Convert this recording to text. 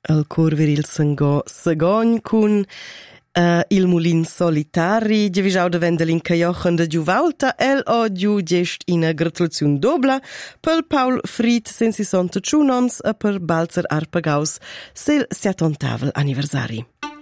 Al cor viril Segogn cun il mulin solitari, divisau de vendelin cajochen de Giuvalta, el o giu gest ina gratulaziun dobla per Paul Fried sensi sonta ciunons e per Balzer Arpagaus sel 70 anniversari.